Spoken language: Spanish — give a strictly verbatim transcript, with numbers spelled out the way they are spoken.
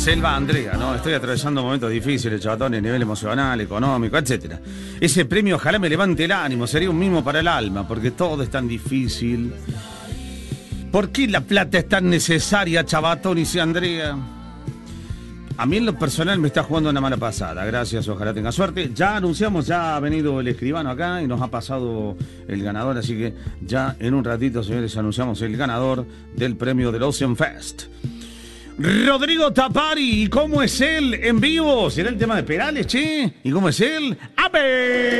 Selva Andrea, ¿no? Estoy atravesando momentos difíciles, chavatones, a nivel emocional, económico, etcétera. Ese premio ojalá me levante el ánimo, sería un mimo para el alma, porque todo es tan difícil. ¿Por qué la plata es tan necesaria, chavatones y Andrea? A mí en lo personal me está jugando una mala pasada, gracias, ojalá tenga suerte. Ya anunciamos, ya ha venido el escribano acá y nos ha pasado el ganador, así que ya en un ratito, señores, anunciamos el ganador del premio del Ocean Fest. Rodrigo Tapari, ¿y cómo es él en vivo? ¿Será el tema de Perales, che? ¿Y cómo es él? ¡A ver!